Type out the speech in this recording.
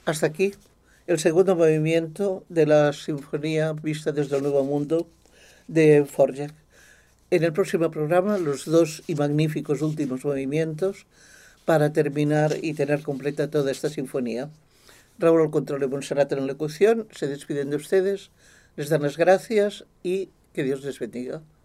Hasta aquí el segundo movimiento de la Sinfonía vista desde el Nuevo Mundo de Dvořák. En el próximo programa, los dos y magníficos últimos movimientos para terminar y tener completa toda esta sinfonía. Raúl al control de Montserrat en la locución. Se despiden de ustedes, les dan las gracias y que Dios les bendiga.